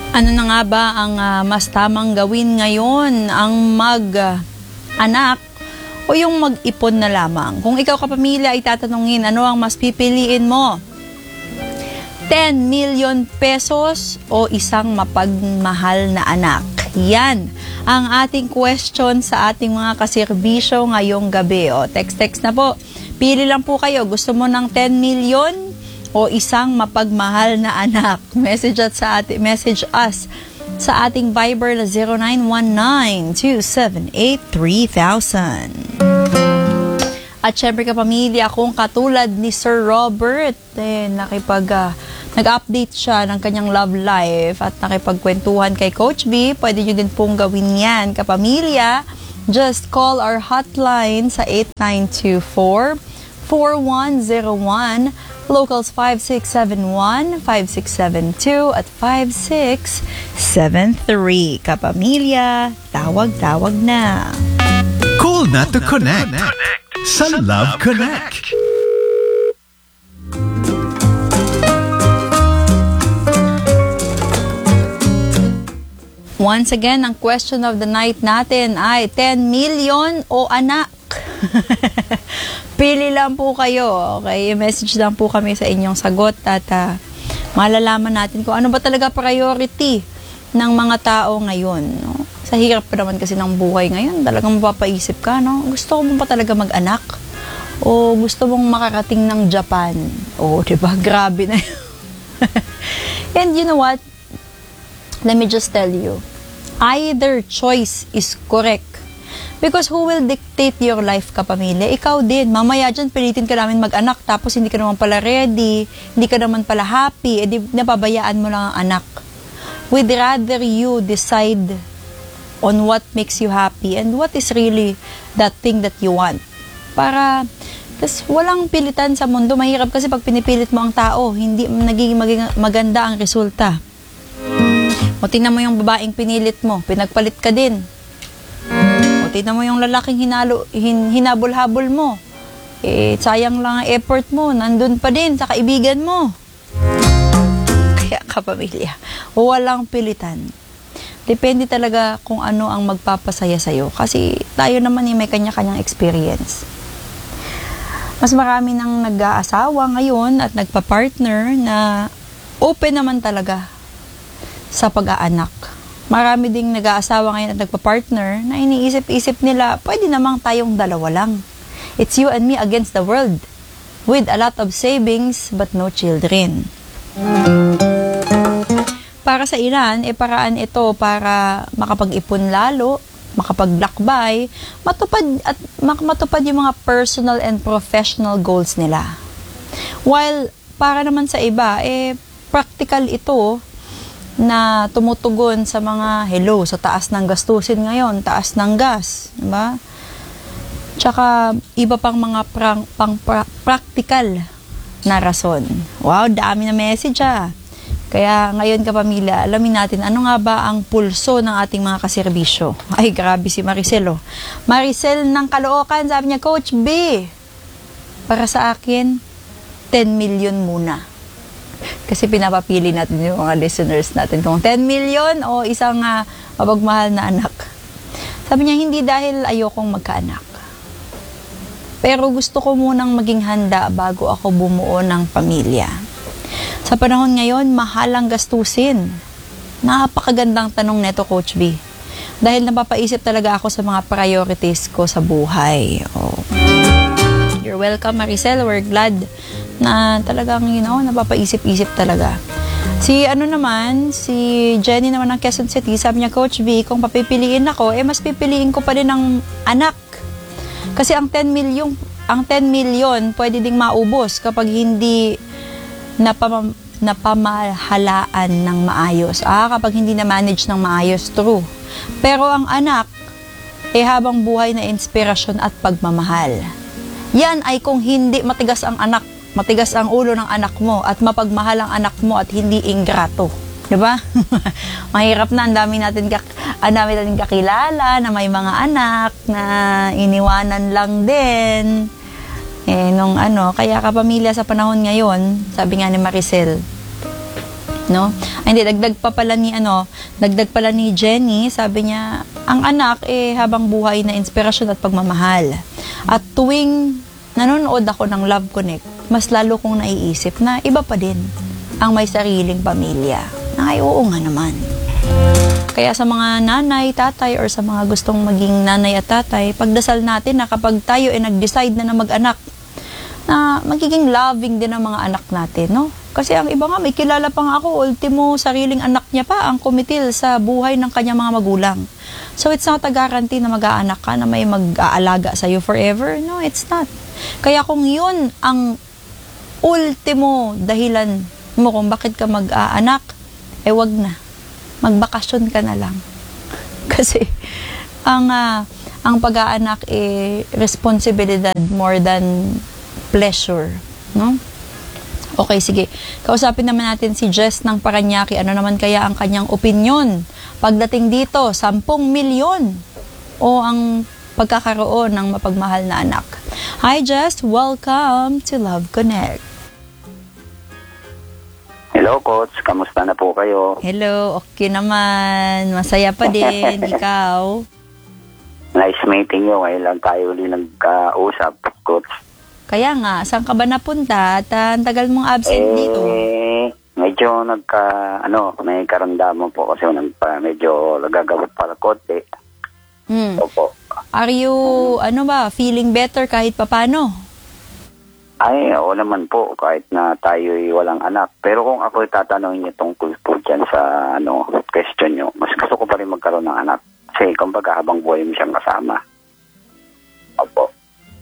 Ano na nga ba ang mas tamang gawin ngayon? Ang mag-anak o yung mag-ipon na lamang? Kung ikaw kapamilya ay tatanungin, ano ang mas pipiliin mo? 10 million pesos o isang mapagmahal na anak? Yan ang ating question sa ating mga kaserbisyo ngayong gabi. O, text na po. Pili lang po kayo. Gusto mo ng 10 million o isang mapagmahal na anak? Message us sa ating Viber na 0919-278-3000. At syempre kapamilya, kung katulad ni Sir Robert, nag-update siya ng kanyang love life at nakipagkwentuhan kay Coach B, pwede nyo din pong gawin yan kapamilya. Just call our hotline sa 8924-4101, locals 5671, 5672 at 5673. Kapamilya, tawag na. Call na to connect sa Love Connect. Once again, ang question of the night natin ay 10 million o anak? Pili lang po kayo. Okay, message lang po kami sa inyong sagot at malalaman natin kung ano ba talaga priority ng mga tao ngayon. No? Sa hirap pa naman kasi ng buhay ngayon, talagang mapapaisip ka, no? Gusto mo pa talaga mag-anak? O gusto mong makarating ng Japan? O, diba? Grabe na yun. And you know what? Let me just tell you, either choice is correct. Because who will dictate your life, kapamilya? Ikaw din. Mamaya dyan, pilitin ka namin mag-anak, tapos hindi ka naman pala ready, hindi ka naman pala happy, edi napabayaan mo lang ang anak. We'd rather you decide on what makes you happy and what is really that thing that you want. Para, kasi walang pilitan sa mundo. Mahirap kasi pag pinipilit mo ang tao, hindi nagiging maganda ang resulta. O tingnan mo yung babaeng pinilit mo, pinagpalit ka din. O tingnan mo yung lalaking hinabol-habol mo. Sayang lang ang effort mo, nandun pa din sa kaibigan mo. Kaya kapamilya, walang pilitan. Depende talaga kung ano ang magpapasaya sa'yo. Kasi tayo naman may kanya-kanyang experience. Mas marami nang nag-aasawa ngayon at nagpa-partner na open naman talaga sa pag-aanak. Marami ding nag-aasawa ngayon at nagpa-partner na iniisip-isip nila, pwede namang tayong dalawa lang. It's you and me against the world. With a lot of savings but no children. Para sa ilan, paraan ito para makapag-ipon lalo, makapaglakbay, matupad yung mga personal and professional goals nila. While para naman sa iba, practical ito na tumutugon sa mga sa taas ng gastusin ngayon, taas ng gas, diba? Tsaka iba pang mga practical na rason. Wow, dami na message Kaya ngayon kapamilya, alamin natin ano nga ba ang pulso ng ating mga kaserbisyo. Ay, grabe si Maricel. Maricel ng Caloocan, sabi niya, Coach B, para sa akin, 10 million muna. Kasi pinapapili natin yung mga listeners natin kung 10 million o isang mapagmahal na anak. Sabi niya, hindi dahil ayokong magkaanak. Pero gusto ko munang maging handa bago ako bumuo ng pamilya. Sa panahon ngayon, mahal ang gastusin. Napakagandang tanong neto, Coach B. Dahil napapaisip talaga ako sa mga priorities ko sa buhay. Oh. You're welcome, Maricel. We're glad na talagang, napapaisip-isip talaga. Si Jenny naman ng Quezon City, sabi niya, Coach B, kung papipiliin ako, mas pipiliin ko pa rin ng anak. Kasi ang 10 million, pwede ding maubos kapag hindi napamahalaan ng maayos. Kapag hindi na-manage ng maayos, true. Pero ang anak, habang buhay na inspirasyon at pagmamahal. Yan ay kung hindi matigas ang ulo ng anak mo at mapagmahal ang anak mo at hindi ingrato. Diba? Mahirap na, ang dami natin kakilala na may mga anak na iniwanan lang din. Kaya kapamilya sa panahon ngayon, sabi nga ni Maricel, No? Ay, hindi, dagdag pala ni Jenny, sabi niya, ang anak habang buhay na inspirasyon at pagmamahal. At tuwing nanonood ako ng Love Connect, mas lalo kong naiisip na iba pa din ang may sariling pamilya. Ay, oo nga naman. Kaya sa mga nanay, tatay, or sa mga gustong maging nanay at tatay, pagdasal natin na kapag tayo nag-decide na mag-anak, na magiging loving din ang mga anak natin, no? Kasi ang iba nga, may kilala pa nga ako, ultimo, sariling anak niya pa ang kumitil sa buhay ng kanyang mga magulang. So, it's not a guarantee na mag-aanak ka, na may mag-aalaga sa'yo forever. No, it's not. Kaya kung yun ang ultimo dahilan mo kung bakit ka mag-aanak, wag na. Magbakasyon ka na lang. Kasi, ang pag-aanak responsibilidad more than pleasure, no? Okay, sige. Kausapin naman natin si Jess ng Paranaque. Ano naman kaya ang kanyang opinyon pagdating dito, 10 milyon o ang pagkakaroon ng mapagmahal na anak? Hi, Jess. Welcome to Love Connect. Hello, Coach. Kamusta na po kayo? Hello. Okay naman. Masaya pa din. Ikaw? Nice meeting you. Ngayon lang tayo ulit nagkausap, Coach. Kaya nga, saan ka ba napunta at ang tagal mong absent dito? Medyo may karamdaman po kasi medyo nagagamot para konti. Opo. Are you, feeling better kahit papano? Ay, oo naman po, kahit na tayo'y walang anak. Pero kung ako tatanungin niyo tungkol po dyan sa question nyo, mas gusto ko pa rin magkaroon ng anak. Kasi kumbaga habang buhay mo siyang kasama. Opo.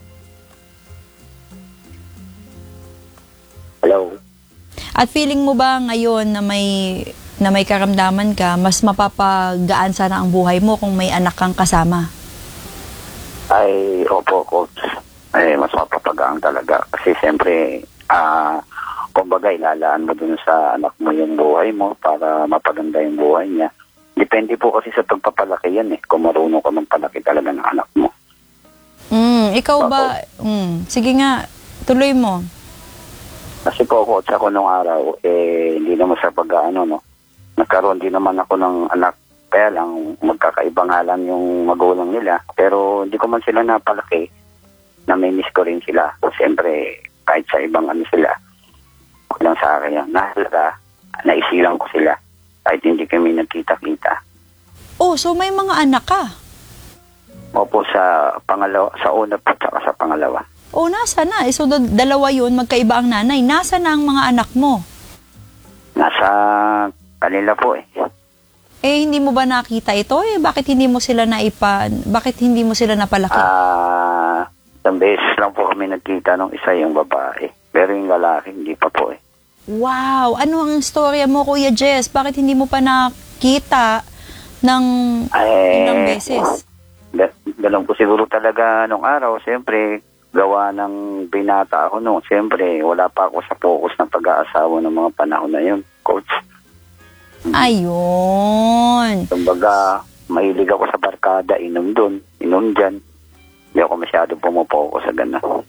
Hello? At feeling mo ba ngayon na may karamdaman ka, mas mapapagaan sana ang buhay mo kung may anak kang kasama? Ay, opo, Coach. Mas mapapagaan talaga. Kasi siyempre, kumbaga ilalaan mo dun sa anak mo yung buhay mo para mapaganda yung buhay niya. Depende po kasi sa pagpapalaki yan kung marunong ka magpalaki talaga ng anak mo. Ikaw ba? Sige nga, tuloy mo. Kasi po, Coach, ako nung araw, hindi naman sa nagkaroon din naman ako ng anak. Kaya lang, magkakaiba nga lang yung magulang nila. Pero hindi ko man sila napalaki, na-miss ko rin sila. Siyempre, kahit sa ibang sila, huwag lang sa akin yan. Nahalaga, naisilang ko sila. Kahit hindi kami nagkita-kita. Oh, so may mga anak ka? Opo, sa una po, saka sa pangalawa. Oh, nasa na? So, dalawa yun, magkaiba ang nanay. Nasa na ang mga anak mo? Nasa kanila po hindi mo ba nakita ito? Bakit hindi mo sila napalaki? Isang beses lang po kami nagkita nung isa yung babae. Pero yung lalaki, hindi pa po Wow! Ano ang storya mo, Kuya Jess? Bakit hindi mo pa nakita ng ilang beses? Ganun po siguro talaga nung araw. Siyempre, gawa ng binata ako noon. Siyempre, wala pa ako sa focus ng pag-aasawa ng mga panahon na yun, Coach. Ayun. Kumbaga, mahilig ako sa barkada, inom dun, inom dyan. Hindi ako masyado pumufocus sa gano'n.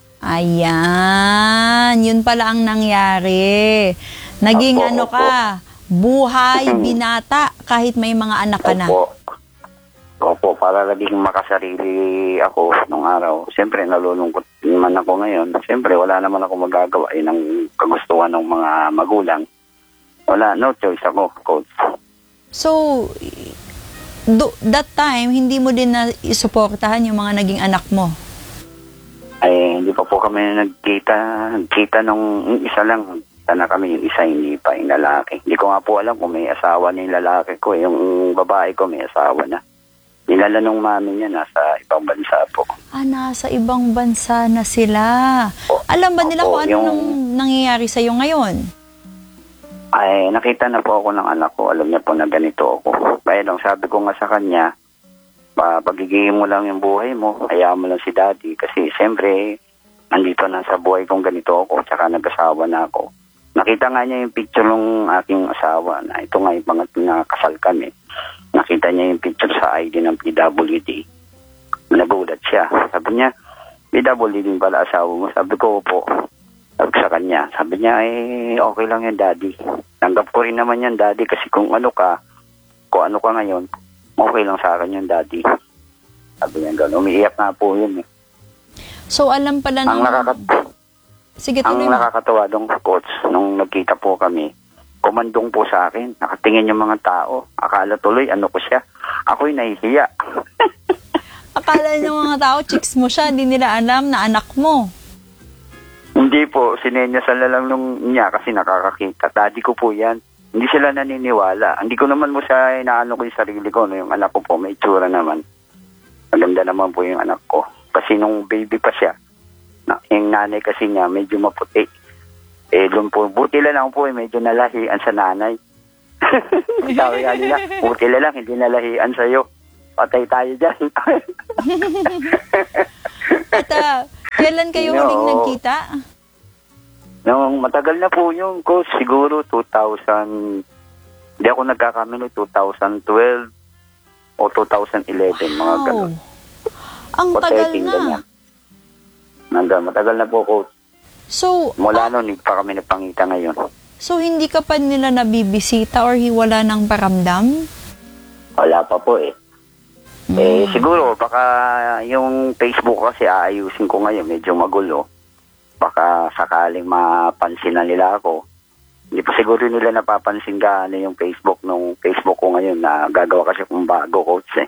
Ayan. Yun pala ang nangyari. Naging Opo. buhay binata kahit may mga anak ka na. Opo, para laging makasarili ako nung araw. Siyempre, nalulungkot naman ako ngayon. Siyempre, wala naman ako magagawa. Yun ang kagustuhan ng mga magulang. Wala, no choice ako, Coach. So, that time, hindi mo din na isuportahan yung mga naging anak mo? Hindi pa po kami nagkita nung isa lang. Sana kami yung isa, hindi pa yung lalaki. Hindi ko nga po alam kung may asawa na yung lalaki ko. Yung babae ko may asawa na. Nilala nung mami niya, nasa ibang bansa po. Nasa ibang bansa na sila. Alam ba nila kung ano nang nangyayari sa'yo ngayon? Nakita na po ako ng anak ko. Alam niya po na ganito ako. Kaya lang sabi ko nga sa kanya, pagiging mo lang yung buhay mo, hayaan mo lang si daddy. Kasi siyempre, andito na sa buhay kong ganito ako, tsaka nag-asawa na ako. Nakita nga niya yung picture ng aking asawa na ito nga yung mga pinakasal kami. Nakita niya yung picture sa ID ng PWD. Nagulat siya. Sabi niya, PWD din pala asawa mo. Sabi ko po. sa kanya. Sabi niya, okay lang yan, Daddy. Tanggap ko rin naman yan, Daddy, kasi kung ano ka ngayon, okay lang sa akin yan, Daddy. Sabi niya gano'n. Umiiyak nga po yun eh. So, alam pala ng... Sige, tuloy mo. Nakakatawa dong, Coach, nung nagkita po kami, kumandong po sa akin. Nakatingin yung mga tao. Akala tuloy, ano ko siya. Ako'y nahihiya. Akala ng mga tao, chicks mo siya, hindi nila alam na anak mo. Hindi po, sinenyasan na lang nung niya kasi nakakakita. Daddy ko po yan. Hindi sila naniniwala. Hindi ko naman mo siya inaano ko yung sarili ko. No? Yung anak ko po, may itsura naman. Maganda naman po yung anak ko. Kasi nung baby pa siya, yung nanay kasi niya, medyo maputi. Doon po, buti lang po, medyo nalahian sa nanay. Sabi nga nila, buti lang, hindi nalahian sa'yo. Patay tayo dyan. At kailan kayo huling nagkita? Nung matagal na po yung Coach, siguro 2000, hindi ako nagkakamali, 2012 o 2011, mga ganun. Ang tagal na. Matagal na po, Coach. So, mula noon, hindi pa kami nagpangita ngayon. So, hindi ka pa nila nabibisita or wala ng paramdam? Wala pa po eh. Siguro, baka yung Facebook kasi aayusin ko ngayon, medyo magulo. Baka sakaling mapansin na nila ako. Hindi pa siguro nila napapansin gaano yung Facebook nung Facebook ko ngayon na gagawa kasi kung bago, Coach eh.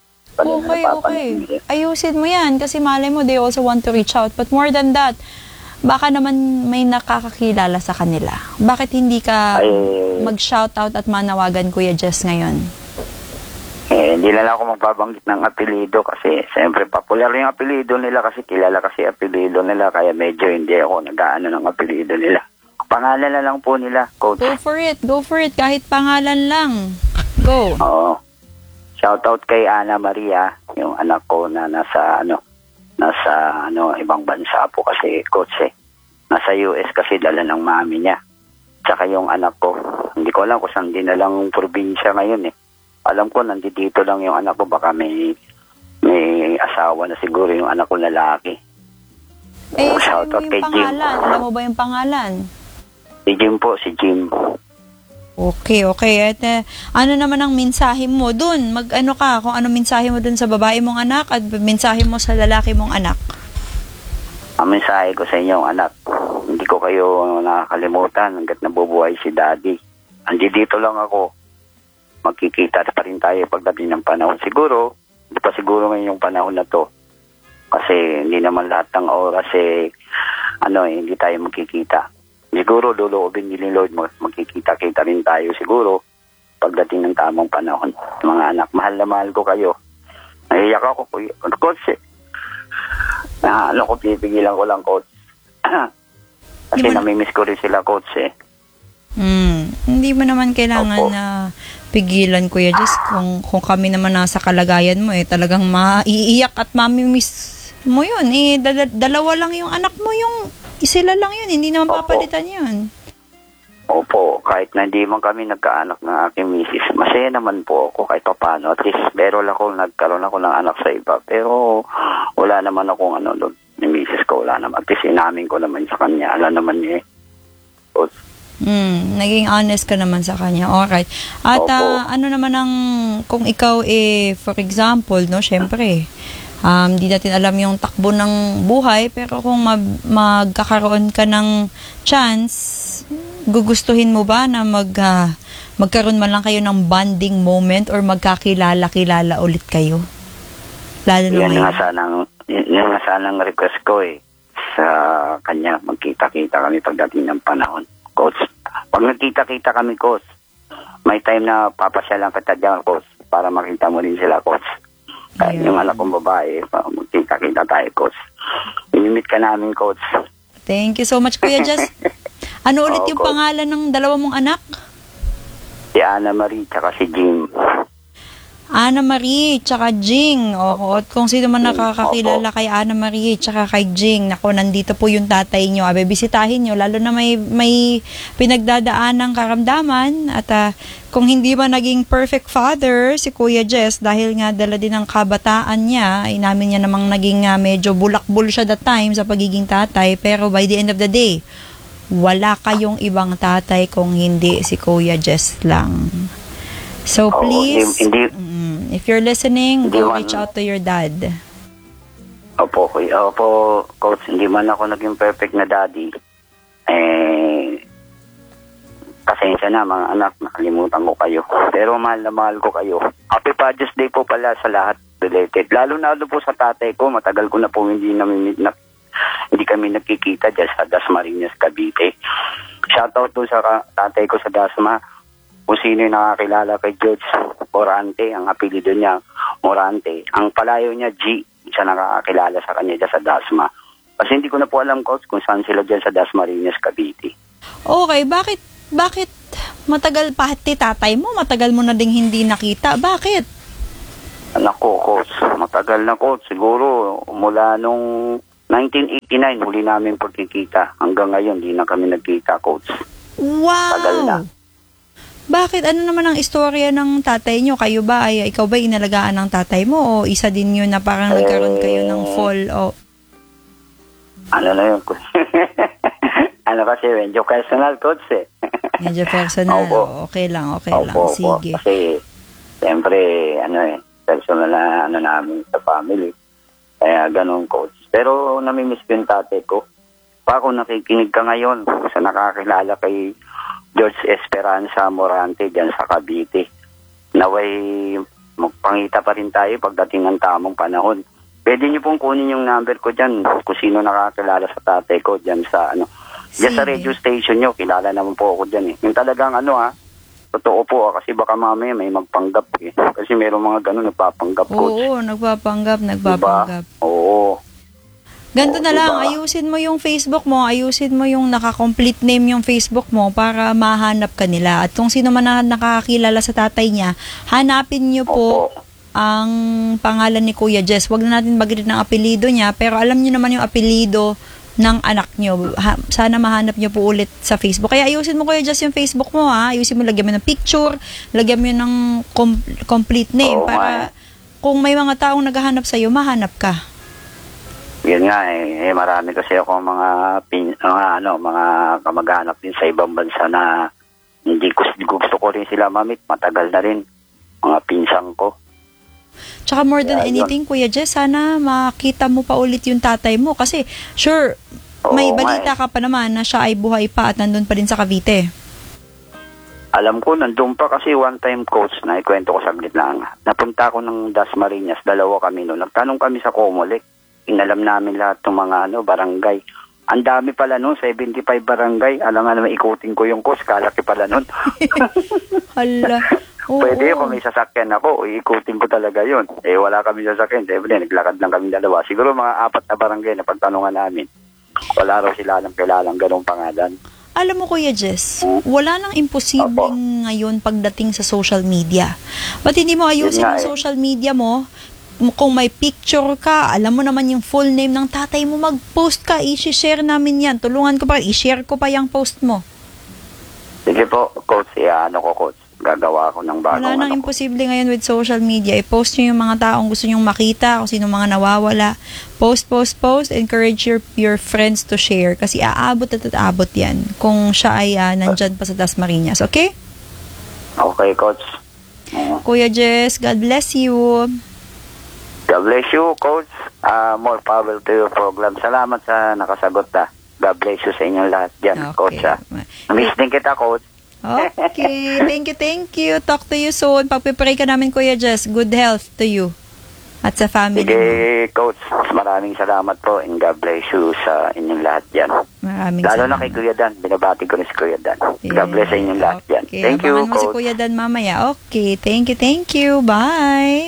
Okay. Ayusin mo yan kasi malay mo, they also want to reach out. But more than that, baka naman may nakakakilala sa kanila. Bakit hindi ka mag-shoutout at manawagan Kuya Jess ngayon? Hindi na lang ako magbabanggit ng apelido kasi siyempre popular yung apelido nila kasi kilala kasi apelido nila kaya medyo hindi ako nag-aano ng apelido nila. Pangalan na lang po nila, Coach. Go for it. Kahit pangalan lang. Go. Oo. Shoutout kay Ana Maria, yung anak ko na nasa ibang bansa po kasi, Coach eh. Nasa US kasi dala ng mami niya. Tsaka yung anak ko, hindi ko alam kung saan din na lang probinsya ngayon eh. Alam ko, nandito lang yung anak ko. Baka may asawa na siguro yung anak ko lalaki. Shoutout kay Jim. Alam mo ba yung pangalan? Si Jim po, si Jim. Okay. At ano naman ang mensahe mo dun? Mag-ano ka, kung ano mensahe mo dun sa babae mong anak at mensahe mo sa lalaki mong anak? Ang mensahe ko sa inyong anak, hindi ko kayo nakakalimutan hanggat nabubuhay si Daddy. Andito lang ako. Magkikita pa rin tayo pagdating ng panahon. Siguro, hindi pa siguro ngayon yung panahon na to. Kasi hindi naman lahat ng oras hindi tayo magkikita. Siguro, loloobin ni Lord, magkikita-kita rin tayo siguro pagdating ng tamang panahon. Mga anak, mahal na mahal ko kayo. Naiyak ako, Coach eh. Pipigilan ko lang, Coach. Kasi namimiss ko rin sila, Coach eh. Hindi mo naman kailangan na pigilan, Kuya Jess. Kung kami naman nasa kalagayan mo, talagang maiiyak at mamimiss mo yun. Dalawa lang yung anak mo, yung sila lang yun. Hindi naman papalitan yun. Opo, kahit na hindi man kami nagkaanak ng aking misis, masaya naman po ako kahit paano. At least, nagkaroon ako ng anak sa iba. Pero, wala naman akong doon. Yung misis ko, wala naman. At least, inamin ko naman sa kanya. Alam naman niya eh. Naging honest ka naman sa kanya. Alright. At ano naman kung ikaw for example, no, syempre, di natin alam yung takbo ng buhay, pero kung magkakaroon ka ng chance, gugustuhin mo ba na magkaroon man lang kayo ng bonding moment or magkakilala-kilala ulit kayo? Lalo na ngayon. Yan nga sanang request ko sa kanya, magkita-kita kami pagdating ng panahon. Coach, pag nagkita-kita kami, Coach, may time na papasyalan kita dyan, Coach, para makita mo rin sila, Coach. Kahit yung anak kong babae, magkita-kita tayo, Coach. Inimit ka namin, Coach. Thank you so much, Kuya Jess. Ano ulit yung pangalan ng dalawa mong anak? Si Ana Marie, tsaka si Jim. Ana Marie, tsaka Jing. O, at kung sino man nakakakilala kay Ana Marie, tsaka kay Jing, nako, nandito po yung tatay nyo. Bibisitahin nyo, lalo na may pinagdadaan ng karamdaman. At kung hindi ba naging perfect father si Kuya Jess, dahil nga dala din ng kabataan niya, ay namin niya namang naging medyo bulakbul siya that time sa pagiging tatay. Pero by the end of the day, wala kayong ibang tatay kung hindi si Kuya Jess lang. So please, if you're listening, go reach out to your dad. Opo, Coach, hindi man ako naging perfect na daddy. Pasensya na mga anak, nakalimutan ko kayo. Pero mahal na mahal ko kayo. Happy Father's Day po pala sa lahat related. Lalo na po sa tatay ko, matagal ko na po hindi kami nakikita dyan sa Dasmariñas, Cavite. Shoutout po sa tatay ko sa Dasma. Kung sino yung nakakilala kay George Morante, ang apelido niya, Morante. Ang palayo niya, G, siya nakakilala sa kanya dyan sa Dasma. Kasi hindi ko na po alam, Coach, kung saan sila dyan sa Dasmariñas, Cavite. Okay, bakit matagal pati tatay mo, matagal mo na ding hindi nakita? Bakit? Anak ko, Coach, matagal na, Coach. Siguro, mula nung 1989, huli namin pagkikita. Hanggang ngayon, hindi na kami nagkita, Coach. Wow! Tagal na. Bakit? Ano naman ang istorya ng tatay nyo? Kayo ba, ikaw ba inalagaan ng tatay mo? O isa din yun na parang nagkaroon kayo ng fall? O... Ano na yun? Ano kasi, medyo personal, Coach, eh. Medyo personal. Opo. Okay lang. Opo. Sige. Kasi, siyempre, personal na namin sa family. Kaya ganun, Coach. Pero namimiss ko yung tatay ko. Pa kung nakikinig ka ngayon sa nakakilala kay George Esperanza Morante dyan sa Cavite. Naway magpangita pa rin tayo pagdating ng tamang panahon. Pwede niyo pong kunin yung number ko dyan kung sino nakakilala sa tatay ko dyan sa dyan sa radio station nyo. Kilala naman po ako dyan eh. Yung talagang totoo po kasi baka mamaya may magpanggap eh. Kasi merong mga ganun nagpapanggap, Coach. Oo, nagpapanggap. Diba? Oo. Ganto na lang, ayusin mo yung Facebook mo, ayusin mo yung naka-complete name yung Facebook mo para mahanap ka nila. At kung sino man na nakakilala sa tatay niya, hanapin niyo po ang pangalan ni Kuya Jess. Huwag na natin bagay ng apelido niya, pero alam niyo naman yung apelido ng anak niyo. Sana mahanap niyo po ulit sa Facebook. Kaya ayusin mo, Kuya Jess, yung Facebook mo, ha? Ayusin mo, lagyan mo ng picture, lagyan mo ng complete name para kung may mga taong naghahanap sa'yo, mahanap ka. Yun nga marami kasi ako mga kamag-anak din sa ibang bansa na hindi gusto ko rin sila mamit, matagal na rin mga pinsang ko. Tsaka more than anything, Kuya Jess, sana makita mo pa ulit yung tatay mo kasi sure, may balita ka pa naman na siya ay buhay pa at nandun pa rin sa Cavite. Alam ko, nandun pa kasi one time, Coach, na ikwento ko saglit lang. Napunta ko ng Dasmariñas, dalawa kami noon. Nagtanong kami sa Comelec. Inalam namin lahat ng mga barangay. Ang dami pala nun, 75 barangay. Alam nga naman, ikutin ko yung course, kalaki pala nun. Hala. Pwede kung may sasakyan ako, ikutin ko talaga yun. Wala kami sasakyan. Siyempre, naglakad lang kami dalawa. Siguro mga 4 na barangay na pagtanungan namin. Wala raw sila ng kilalang ganong pangalan. Alam mo, Kuya Jess, wala nang imposibleng ngayon pagdating sa social media. Ba't hindi mo ayusin yung social media mo? Kung may picture ka, alam mo naman yung full name ng tatay mo, mag-post ka, i-share namin yan. Tulungan ko pa, i-share ko pa yung post mo. Sige po, Coach. Coach. Gagawa ko ng bagong Wala nang imposible ngayon with social media. I-post nyo yung mga taong gusto nyong makita, kung sino mga nawawala. Post. Encourage your friends to share. Kasi aabot at aabot yan kung siya ay nandyan pa sa Dasmariñas. Okay? Okay, Coach. Kuya Jess, God bless you. God bless you, Coach. More power to your program. Salamat sa nakasagot. God bless you sa inyong lahat dyan, okay. Coach. Miss din kita, Coach. Okay. Thank you. Talk to you soon. Pagpipray ka namin, Kuya Jess. Good health to you at sa family. Sige, Coach. Maraming salamat po and God bless you sa inyong lahat dyan. Maraming Lalo salamat. na kay Kuya Dan. Binabati ko rin si Kuya Dan. Yeah. God bless sa inyong lahat dyan. Okay. Thank you, Abangan mo Coach. si Kuya Dan mamaya. Okay. Thank you. Bye.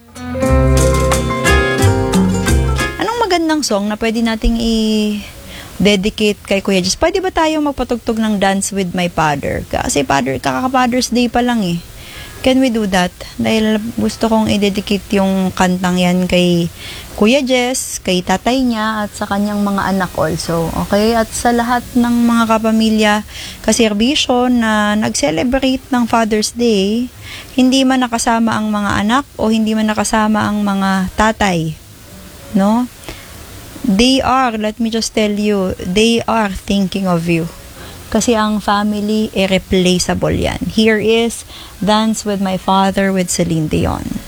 Anong magandang song na pwede nating dedicate kay Kuya Jess? Pwede ba tayo magpatugtog ng Dance with My Father? Kasi kaka-Father's Day pa lang eh. Can we do that? Dahil gusto kong i-dedicate yung kantang yan kay Kuya Jess, kay tatay niya, at sa kanyang mga anak also. Okay? At sa lahat ng mga kapamilya kaserbisyo na nag-celebrate ng Father's Day, hindi man nakasama ang mga anak o hindi man nakasama ang mga tatay. No? They are, let me just tell you, they are thinking of you. Kasi ang family, irreplaceable yan. Here is Dance with My Father with Celine Dion.